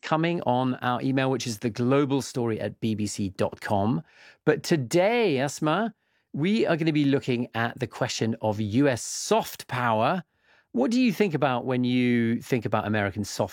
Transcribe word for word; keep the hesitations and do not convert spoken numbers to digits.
coming on our email, which is the global story at b b c dot com. But today, Asma, we are going to be looking at the question of U S soft power. What do you think about when you think about American soft